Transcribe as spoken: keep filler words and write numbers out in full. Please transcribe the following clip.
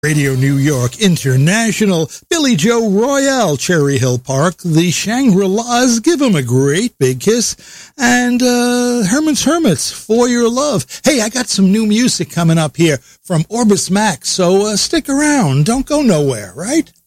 Radio New York International, Billy Joe Royale, Cherry Hill Park, the Shangri-Las, Give 'em a Great Big Kiss, and uh, Herman's Hermits, For Your Love. Hey, I got some new music coming up here from Orbis Max, so uh, stick around. Don't go nowhere, right?